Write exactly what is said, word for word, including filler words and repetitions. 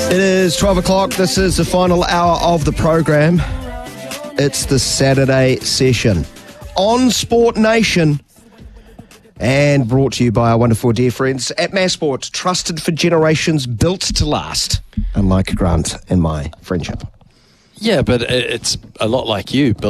It is twelve o'clock. This is the final hour of the program. It's the Saturday session on Sport Nation and brought to you by our wonderful dear friends at Massport, trusted for generations, built to last, unlike Grant and my friendship. Yeah, but it's a lot like you.